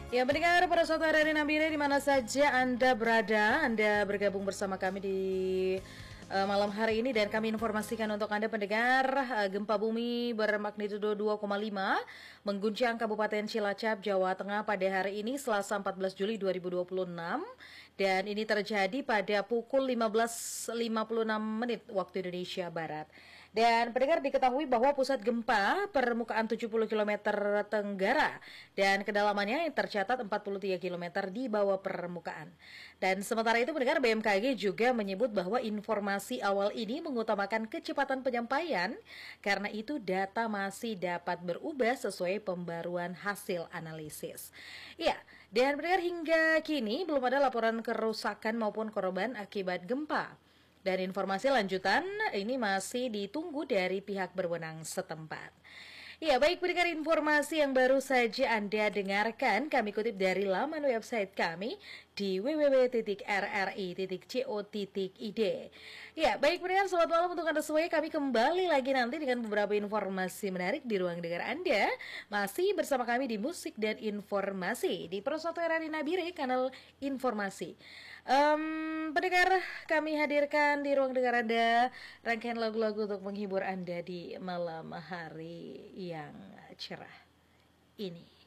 Ya, mendengar para saudara dari Nabire di mana saja Anda berada, Anda bergabung bersama kami di malam hari ini dan kami informasikan untuk Anda pendengar gempa bumi bermagnitudo 2,5 mengguncang Kabupaten Cilacap, Jawa Tengah pada hari ini Selasa 14 Juli 2026 dan ini terjadi pada pukul 15.56 menit waktu Indonesia Barat. Dan pendengar diketahui bahwa pusat gempa permukaan 70 km tenggara dan kedalamannya yang tercatat 43 km di bawah permukaan. Dan sementara itu pendengar BMKG juga menyebut bahwa informasi awal ini mengutamakan kecepatan penyampaian karena itu data masih dapat berubah sesuai pembaruan hasil analisis. Ya, dan pendengar hingga kini belum ada laporan kerusakan maupun korban akibat gempa. Dan informasi lanjutan ini masih ditunggu dari pihak berwenang setempat. Ya, baik pendengar informasi yang baru saja Anda dengarkan, kami kutip dari laman website kami di www.rri.co.id. Ya, baik pendengar, selamat malam untuk Anda semua. Kami kembali lagi nanti dengan beberapa informasi menarik di ruang dengar Anda. Masih bersama kami di Musik dan Informasi di Persatuan RRI Nabire, kanal informasi. Pendengar, kami hadirkan di ruang dengar Anda rangkaian lagu-lagu untuk menghibur Anda di malam hari yang cerah ini.